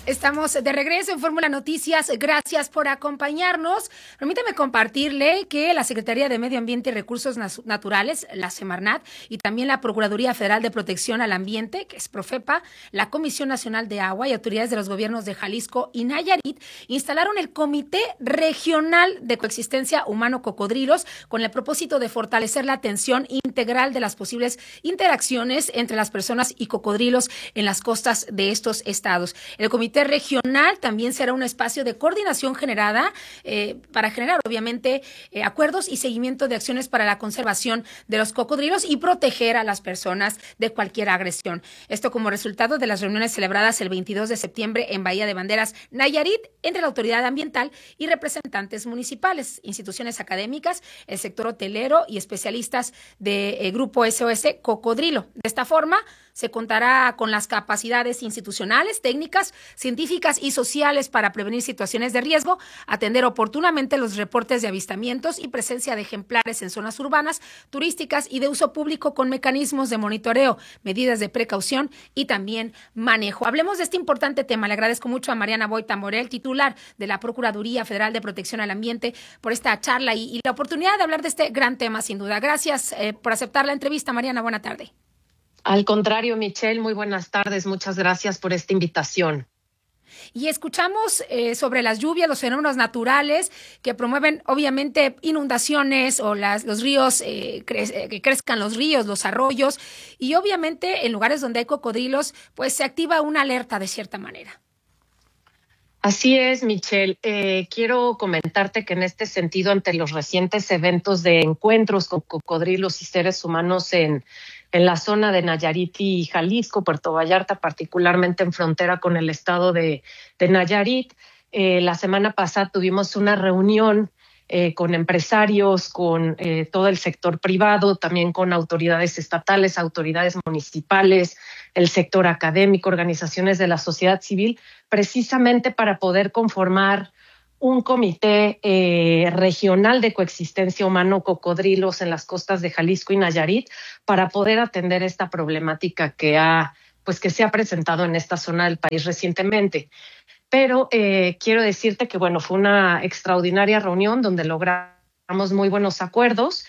Estamos de regreso en Fórmula Noticias. Gracias por acompañarnos. Permítame compartirle que la Secretaría de Medio Ambiente y Recursos Naturales, la Semarnat, y también la Procuraduría Federal de Protección al Ambiente, que es Profepa, la Comisión Nacional de Agua y autoridades de los gobiernos de Jalisco y Nayarit instalaron el Comité Regional de Coexistencia Humano-Cocodrilos con el propósito de fortalecer la atención integral de las posibles interacciones entre las personas y cocodrilos en las costas de estos estados. El Comité Regional también será un espacio de coordinación generada para generar, obviamente, acuerdos y seguimiento de acciones para la conservación de los cocodrilos y proteger a las personas de cualquier agresión. Esto como resultado de las reuniones celebradas el 22 de septiembre en Bahía de Banderas, Nayarit, entre la autoridad ambiental y representantes municipales, instituciones académicas, el sector hotelero y especialistas de Grupo SOS Cocodrilo. De esta forma, se contará con las capacidades institucionales, técnicas, científicas y sociales para prevenir situaciones de riesgo, atender oportunamente los reportes de avistamientos y presencia de ejemplares en zonas urbanas, turísticas y de uso público con mecanismos de monitoreo, medidas de precaución y también manejo. Hablemos de este importante tema. Le agradezco mucho a Mariana Boita Morel, titular de la Procuraduría Federal de Protección al Ambiente, por esta charla y la oportunidad de hablar de este gran tema, sin duda. Gracias por aceptar la entrevista, Mariana. Buena tarde. Al contrario, Michelle, muy buenas tardes. Muchas gracias por esta invitación. Y escuchamos sobre las lluvias, los fenómenos naturales que promueven, obviamente, inundaciones o los ríos, que crezcan los ríos, los arroyos. Y, obviamente, en lugares donde hay cocodrilos, pues se activa una alerta de cierta manera. Así es, Michelle. Quiero comentarte que en este sentido, ante los recientes eventos de encuentros con cocodrilos y seres humanos en la zona de Nayarit y Jalisco, Puerto Vallarta, particularmente en frontera con el estado de Nayarit, la semana pasada tuvimos una reunión con empresarios, con todo el sector privado, también con autoridades estatales, autoridades municipales, el sector académico, organizaciones de la sociedad civil, precisamente para poder conformar un comité regional de coexistencia humano-cocodrilos en las costas de Jalisco y Nayarit para poder atender esta problemática que se ha presentado en esta zona del país recientemente. Pero quiero decirte que, fue una extraordinaria reunión donde logramos muy buenos acuerdos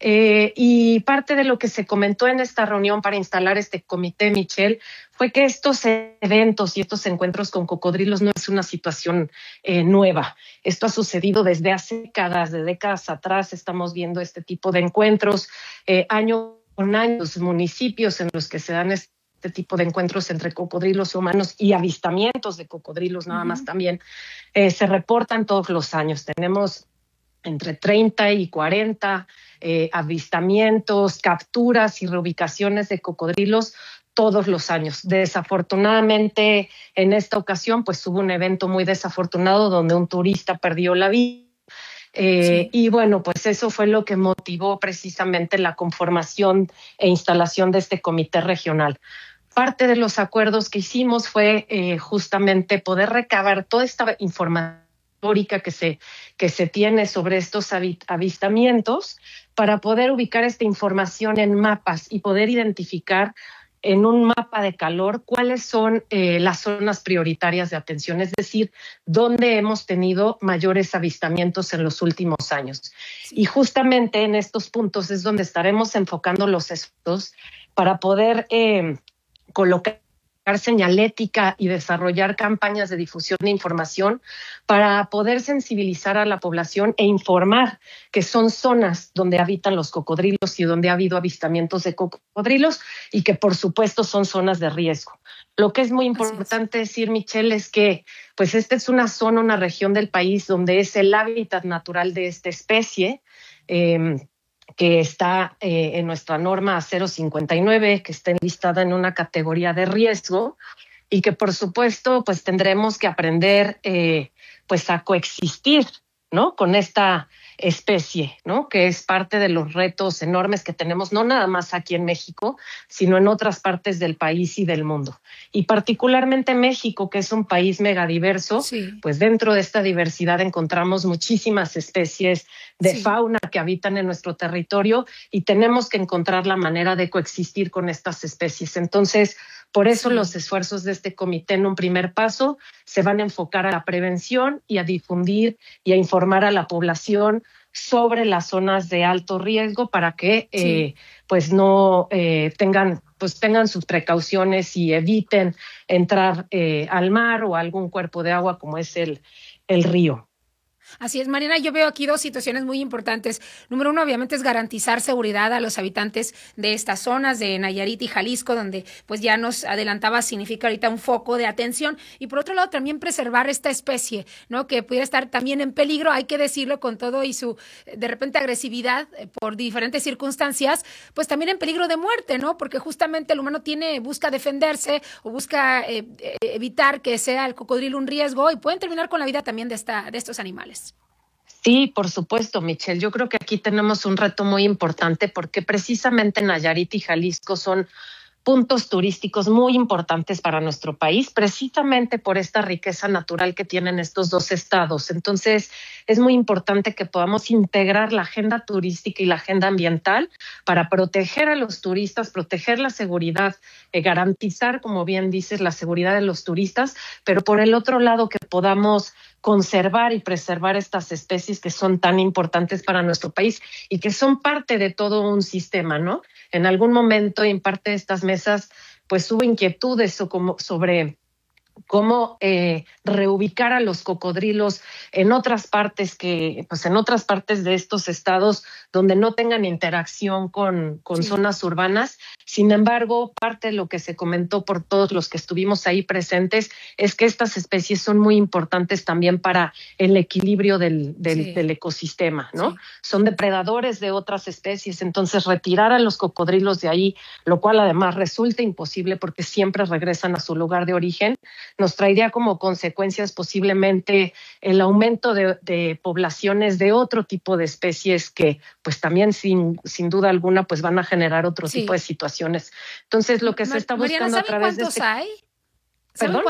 y parte de lo que se comentó en esta reunión para instalar este comité, Michelle, fue que estos eventos y estos encuentros con cocodrilos no es una situación nueva. Esto ha sucedido desde hace décadas, de décadas atrás estamos viendo este tipo de encuentros, año con año, municipios en los que se dan este tipo de encuentros entre cocodrilos y humanos y avistamientos de cocodrilos nada más también, se reportan todos los años. Tenemos entre 30 y 40 avistamientos, capturas y reubicaciones de cocodrilos todos los años. Desafortunadamente, en esta ocasión, hubo un evento muy desafortunado donde un turista perdió la vida. Sí. Y eso fue lo que motivó precisamente la conformación e instalación de este comité regional. Parte de los acuerdos que hicimos fue justamente poder recabar toda esta información histórica que se tiene sobre estos avistamientos para poder ubicar esta información en mapas y poder identificar en un mapa de calor cuáles son las zonas prioritarias de atención, es decir, dónde hemos tenido mayores avistamientos en los últimos años. Sí. Y justamente en estos puntos es donde estaremos enfocando los esfuerzos para poder colocar señalética y desarrollar campañas de difusión de información para poder sensibilizar a la población e informar que son zonas donde habitan los cocodrilos y donde ha habido avistamientos de cocodrilos y que por supuesto son zonas de riesgo. Lo que es muy importante decir, Michelle, es que esta es una zona, una región del país donde es el hábitat natural de esta especie, que está en nuestra norma 059, que está enlistada en una categoría de riesgo y que por supuesto tendremos que aprender a coexistir, ¿no?, con esta especie, ¿no?, que es parte de los retos enormes que tenemos, no nada más aquí en México, sino en otras partes del país y del mundo. Y particularmente México, que es un país megadiverso, sí, dentro de esta diversidad encontramos muchísimas especies de fauna que habitan en nuestro territorio y tenemos que encontrar la manera de coexistir con estas especies. Entonces, Por eso Sí. los esfuerzos de este comité en un primer paso se van a enfocar a la prevención y a difundir y a informar a la población sobre las zonas de alto riesgo para que Sí. pues no tengan sus precauciones y eviten entrar al mar o a algún cuerpo de agua como es el río. Así es, Mariana, yo veo aquí dos situaciones muy importantes. Número uno, obviamente, es garantizar seguridad a los habitantes de estas zonas de Nayarit y Jalisco, donde pues ya nos adelantaba, significa ahorita un foco de atención. Y por otro lado, también preservar esta especie, ¿no? Que pudiera estar también en peligro, hay que decirlo con todo y su, de repente, agresividad por diferentes circunstancias, pues también en peligro de muerte, ¿no? Porque justamente el humano busca defenderse o busca evitar que sea el cocodrilo un riesgo y pueden terminar con la vida también de estos animales. Sí, por supuesto, Michelle. Yo creo que aquí tenemos un reto muy importante porque precisamente Nayarit y Jalisco son puntos turísticos muy importantes para nuestro país, precisamente por esta riqueza natural que tienen estos dos estados. Entonces, es muy importante que podamos integrar la agenda turística y la agenda ambiental para proteger a los turistas, proteger la seguridad, garantizar, como bien dices, la seguridad de los turistas, pero por el otro lado que podamos conservar y preservar estas especies que son tan importantes para nuestro país y que son parte de todo un sistema, ¿no? En algún momento, en parte de estas mesas, pues hubo inquietudes sobre cómo reubicar a los cocodrilos en otras partes en otras partes de estos estados donde no tengan interacción con Sí. zonas urbanas. Sin embargo, parte de lo que se comentó por todos los que estuvimos ahí presentes es que estas especies son muy importantes también para el equilibrio del ecosistema, ¿no? Sí. Son depredadores de otras especies, entonces retirar a los cocodrilos de ahí, lo cual además resulta imposible porque siempre regresan a su lugar de origen, nos traería como consecuencias posiblemente el aumento de poblaciones de otro tipo de especies que pues también sin duda alguna pues van a generar otro tipo de Sí. situaciones. Entonces lo que se está Mariana, buscando a ¿saben través de cuántos este... hay? ¿Perdón?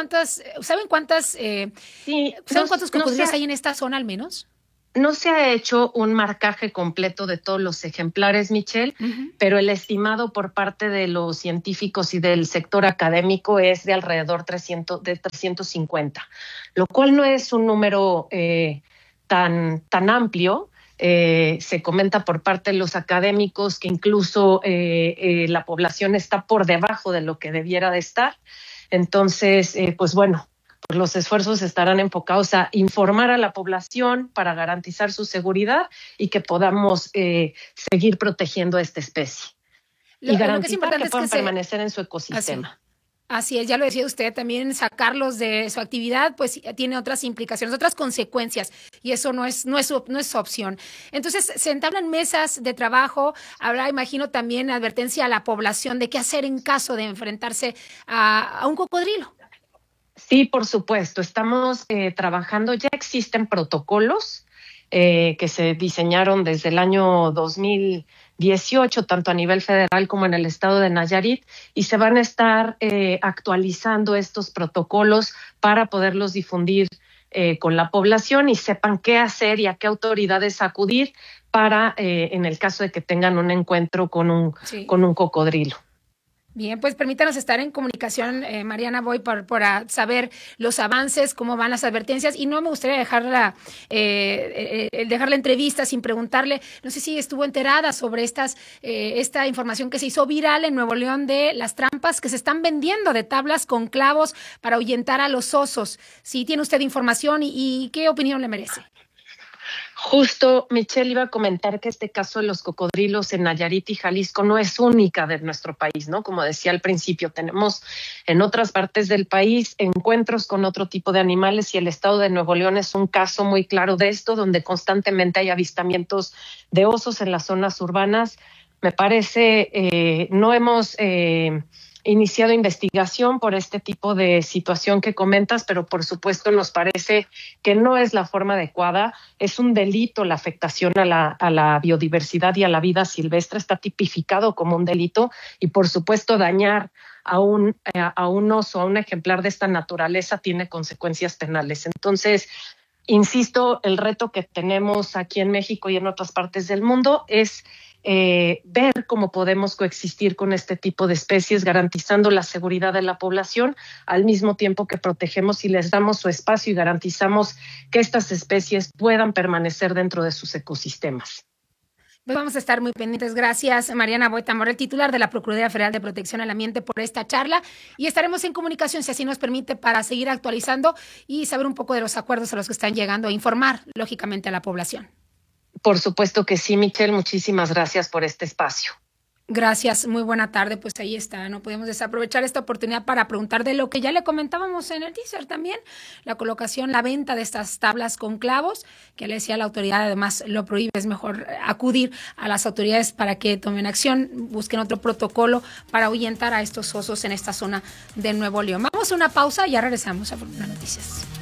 Sí, ¿Saben cuántos no cocodrilos hay en esta zona al menos? no se ha hecho un marcaje completo de todos los ejemplares, Michelle, Ujú. pero el estimado por parte de los científicos y del sector académico es de alrededor de 350, lo cual no es un número tan amplio. Se comenta por parte de los académicos que incluso la población está por debajo de lo que debiera de estar. Entonces, pues bueno, pues los esfuerzos estarán enfocados a informar a la población para garantizar su seguridad y que podamos seguir protegiendo a esta especie y Lo que es garantizar importante que es que puedan se... permanecer en su Así. ecosistema. Así es, ya lo decía usted, también sacarlos de su actividad, pues tiene otras implicaciones, otras consecuencias, y eso no es opción. Entonces, se entablan mesas de trabajo, habrá, imagino, también advertencia a la población de qué hacer en caso de enfrentarse a un cocodrilo. Sí, por supuesto. Estamos trabajando, ya existen protocolos que se diseñaron desde el año 2018, tanto a nivel federal como en el estado de Nayarit, y se van a estar actualizando estos protocolos para poderlos difundir con la población y sepan qué hacer y a qué autoridades acudir para, en el caso de que tengan un encuentro Sí. con un cocodrilo. Bien, pues permítanos estar en comunicación, Mariana, voy para saber los avances, cómo van las advertencias, y no me gustaría dejar la entrevista sin preguntarle, no sé si estuvo enterada sobre esta información que se hizo viral en Nuevo León de las trampas que se están vendiendo de tablas con clavos para ahuyentar a los osos. Si tiene usted información y qué opinión le merece. Justo, Michelle iba a comentar que este caso de los cocodrilos en Nayarit y Jalisco no es única de nuestro país, ¿no? Como decía al principio, tenemos en otras partes del país encuentros con otro tipo de animales y el estado de Nuevo León es un caso muy claro de esto, donde constantemente hay avistamientos de osos en las zonas urbanas. Me parece, no hemos iniciado investigación por este tipo de situación que comentas, pero por supuesto nos parece que no es la forma adecuada. Es un delito la afectación a la biodiversidad y a la vida silvestre, está tipificado como un delito y por supuesto dañar a un oso, a un ejemplar de esta naturaleza tiene consecuencias penales. Entonces, insisto, el reto que tenemos aquí en México y en otras partes del mundo es ver cómo podemos coexistir con este tipo de especies, garantizando la seguridad de la población, al mismo tiempo que protegemos y les damos su espacio y garantizamos que estas especies puedan permanecer dentro de sus ecosistemas. Pues vamos a estar muy pendientes. Gracias, Mariana Boita Morel, titular de la Procuraduría Federal de Protección al Ambiente, por esta charla. Y estaremos en comunicación, si así nos permite, para seguir actualizando y saber un poco de los acuerdos a los que están llegando e informar, lógicamente, a la población. Por supuesto que sí, Michelle. Muchísimas gracias por este espacio. Gracias, muy buena tarde. Pues ahí está, no podemos desaprovechar esta oportunidad para preguntar de lo que ya le comentábamos en el teaser también, la colocación, la venta de estas tablas con clavos, que le decía la autoridad, además lo prohíbe, es mejor acudir a las autoridades para que tomen acción, busquen otro protocolo para ahuyentar a estos osos en esta zona de Nuevo León. Vamos a una pausa y ya regresamos a Fórmula Noticias.